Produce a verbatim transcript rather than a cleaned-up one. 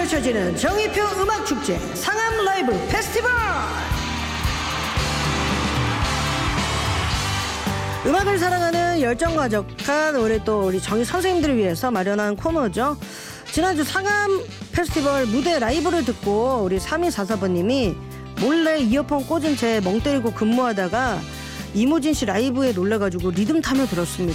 펼쳐지는 정의표 음악축제 상암 라이브 페스티벌. 음악을 사랑하는 열정과 적한 우리 또 우리 정의 선생님들을 위해서 마련한 코너죠. 지난주 상암 페스티벌 무대 라이브를 듣고 우리 삼이사사번님이 몰래 이어폰 꽂은 채 멍 때리고 근무하다가 이무진 씨 라이브에 놀라가지고 리듬 타며 들었습니다.